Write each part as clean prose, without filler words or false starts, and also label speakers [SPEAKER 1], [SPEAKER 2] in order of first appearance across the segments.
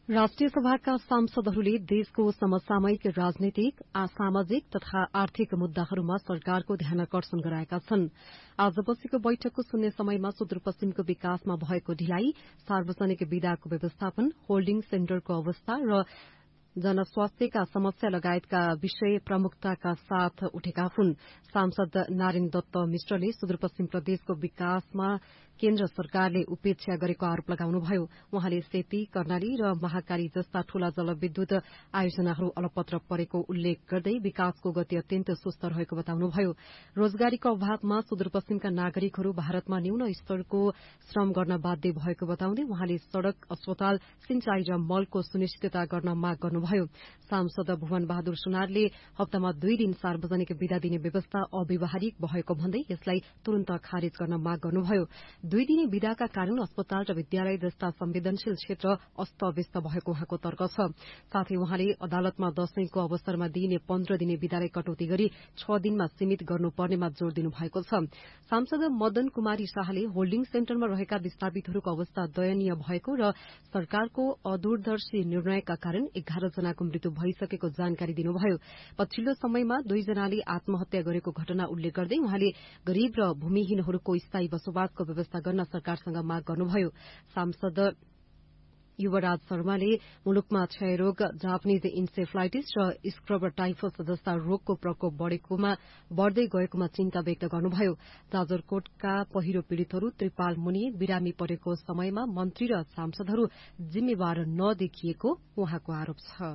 [SPEAKER 1] राष्ट्रिय सभाका सांसदहरूले देशको समसामयिक राजनीतिक सामाजिक तथा आर्थिक मुद्दाहरूमा सरकारको ध्यानाकर्षण गराएका छन्। आज बसेको बैठकको शून्य समयमा सुदूरपश्चिमको विकासमा भएको ढिलाई, सार्वजनिक विदाको व्यवस्थापन, होल्डिङ सेन्टरको अवस्था र जनस्वास्थ्यका समस्या लगायतका विषय प्रमुखताका साथ उठेका हुन्। सांसद नारायण दत्त मिश्रले सुदूरपश्चिम प्रदेशको विकासमा केन्द्र सरकारले उपेक्षा गरेको आरोप लगाउनुभयो। उहाँले सेती, कर्णाली र महाकाली जस्ता ठूला जलविद्युत आयोजनाहरू अलपत्र परेको उल्लेख गर्दै विकासको गति अत्यन्त सुस्त रहेको बताउनुभयो। रोजगारीको अभावमा सुदूरपश्चिमका नागरिकहरू भारतमा न्यून स्तरको श्रम गर्न बाध्य भएको बताउँदै उहाँले सड़क, अस्पताल, सिंचाई र मलको सुनिश्चितता गर्न माग गर्नुभयो। सांसद भुवन बहादुर सुनारले हप्तामा 2 दिन सार्वजनिक विदा दिने व्यवस्था अव्यावहारिक भएको भन्दै यसलाई तुरन्त खारेज गर्न माग गर्नुभयो। 2 दिने विदाका कारण अस्पताल र विद्यालय जस्ता संवेदनशील क्षेत्र अस्तव्यस्त भएको उहाँको तर्क छ। साथै उहाँले अदालतमा दशैंको अवसरमा दिइने 15 दिने विदालाई कटौती गरी 6 दिनमा सीमित गर्नुपर्नेमा जोड़ दिनुभएको छ। सांसद मदन कुमारी शाहले होल्डिङ सेन्टरमा रहेका विस्थापितहरूको अवस्था दयनीय भएको र सरकारको अदूरदर्शी निर्णयका कारण 11 जनाको मृत्यु भइसकेको जानकारी दिनुभयो। पछिल्लो समयमा 2 जनाले आत्महत्या गरेको घटना उल्लेख गर्दै उहाँले गरीब र भूमिहीनहरूको स्थायी बसोबासको व्यवस्था गर्न सरकारसँग माग गर्नुभयो। सांसद युवराज शर्माले मुलुकमा क्षयरोग, जापानिज इन्सेफ्लाइटिस र स्क्रब टाइफस जस्ता रोगको प्रकोप बढ़दै गएकोमा चिन्ता व्यक्त गर्नुभयो। जाजरकोटका पहिरो पीड़ितहरू त्रिपाल मुनि बिरामी परेको समयमा मन्त्री र सांसदहरू जिम्मेवार नदेखिएको उहाँको आरोप छ।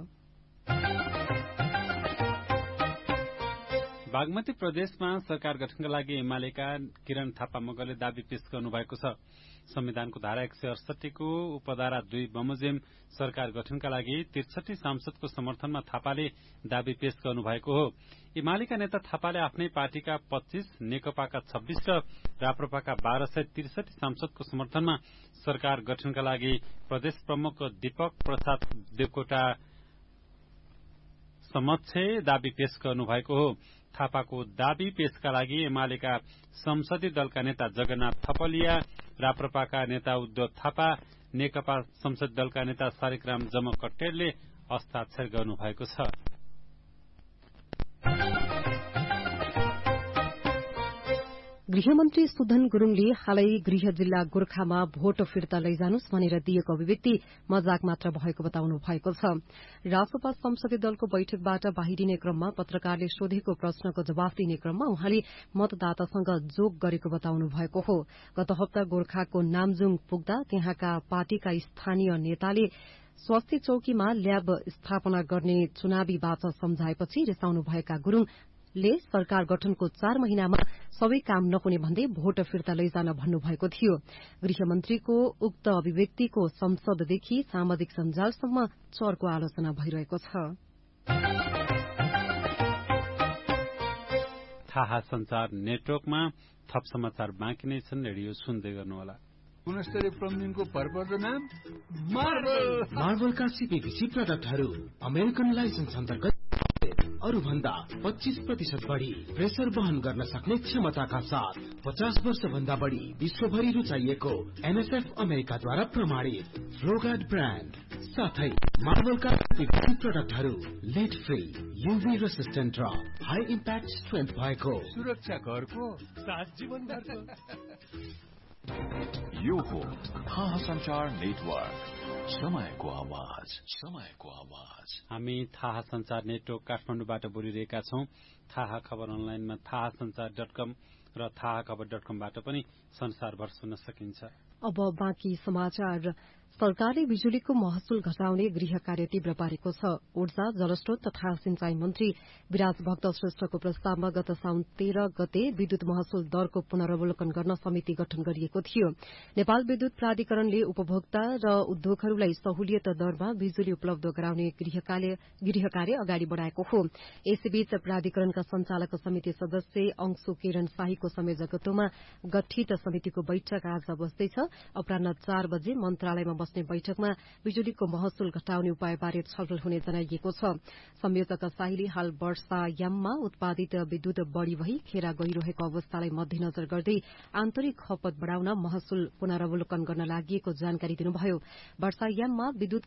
[SPEAKER 2] बागमती प्रदेशमा सरकार गठनका लागि एमालेका किरण थापा मगरले दावी पेश गर्नुभएको छ। संविधानको धारा 168 को उपधारा 2 बमोजिम सरकार गठनका लागि 63 सांसदको समर्थनमा थापाले दावी पेश गर्नुभएको हो। एमालेका नेता थापाले आफ्नै पार्टीका 25, नेकपाका 26 र राप्रपाका 12 सहित 63 सांसदको समर्थनमा सरकार गठनका लागि प्रदेश प्रमुख दीपक प्रसाद देवकोटा समक्ष दावी पेश गर्नुभएको हो। थापाको दावी पेशका लागि एमालेका संसदीय दलका नेता जगन्नाथ थपलिया, राप्रपाका नेता उद्धव थापा, नेकपा संसदीय दलका नेता शालिग्राम जमकट्टेलले हस्ताक्षर गर्नुभएको छ।
[SPEAKER 1] गृहमन्त्री सुधन गुरूङले हालै गृह जिल्ला गोर्खामा भोट फिर्ता लैजानुस् भनेर दिएको अभिव्यक्ति मजाक मात्र भएको बताउनु भएको छ। रासपा संसदीय दलको बैठकबाट बाहिरिने क्रममा पत्रकारले सोधेको प्रश्नको जवाफ दिने क्रममा उहाँले मतदातासँग जोग गरेको बताउनु भएको हो। गत हप्ता गोर्खाको नामजुङ पुग्दा त्यहाँका पार्टीका स्थानीय नेताले स्वास्थ्य चौकीमा ल्याब स्थापना गर्ने चुनावी बाचा सम्झाएपछि रिसाउनु भएका गुरूङले सरकार गठनको 4 महिनामा सबै काम नहुने भन्दै भोट फिर्ता लैजान भन्नुभएको थियो। गृहमन्त्रीको उक्त अभिव्यक्तिको संसददेखि सामाजिक सञ्जालसम्म चर्को आलोचना भइरहेको छ।
[SPEAKER 2] थाहा संचार नेटवर्कमा थप समाचार बाँकी नै छन्। रेडियो सुन्दै गर्नुहोला।
[SPEAKER 3] गुणस्तरीय प्लम्बिङको भरपर्दो नाम
[SPEAKER 4] मार्बलका सीपीभीसी प्रडक्टहरू अमेरिकन लाइसेन्स अन्तर्गत अरू भन्दा 25% बढी प्रेसर वहन गर्न सक्ने क्षमताका साथ 50 वर्ष भन्दा बढी विश्वभरि रुचाइएको एनएसएफ अमेरिकाद्वारा प्रमाणित फ्लोगार्ड ब्रान्ड साथै मार्बलका सीपीभीसी प्रडक्टहरू लेड फ्री, यूभी रेसिस्टेन्ट र हाई इम्प्याक्ट स्ट्रेन्थ भएको
[SPEAKER 3] सुरक्षा घरको साथ जीवनभरको।
[SPEAKER 5] यो हो थाहा संचार नेटवर्क, समयको आवाज, समयको आवाज।
[SPEAKER 2] हामी थाहा संचार नेटवर्क काठमाडौँबाट बोलिरहेका छौं। थाहा खबर अनलाइनमा थाहासंचार.com र थाहाखबर.com-बाट पनि संसारभर सुन्न सकिन्छ।
[SPEAKER 1] अब बाँकी समाचार। सरकारले बिजुलीको महसुल घटाउने गृह कार्य तीव्र पारेको छ। ऊर्जा, जलस्रोत तथा सिंचाई मन्त्री विराज भक्त श्रेष्ठको प्रस्तावमा गत साउन 13 गते विद्युत महसुल दरको पुनरावलोकन गर्न समिति गठन गरिएको थियो। नेपाल विद्युत प्राधिकरणले उपभोक्ता र उद्योगहरूलाई सहुलियत दरमा बिजुली उपलब्ध गराउने गृह कार्य अगाडि बढ़ाएको हो। यसैबीच प्राधिकरणका संचालक समिति सदस्य अंशु किरण शाहीको संयोजकत्वमा गठित समितिको बैठक आज बस्दैछ। अपराह्न 4 बजे मन्त्रालयमा बस्ने बैठकमा बिजुलीको महसुल घटाउने उपायबारे छलफल हुने जनाइएको छ। संयोजक शाहीले हाल वर्षायाममा उत्पादित विद्युत बढ़ी भई खेर गइरहेको अवस्थालाई मध्यनजर गर्दै आन्तरिक खपत बढ़ाउन महसुल पुनरावलोकन गर्न लागि जानकारी दिनुभयो। वर्षायाममा विद्युत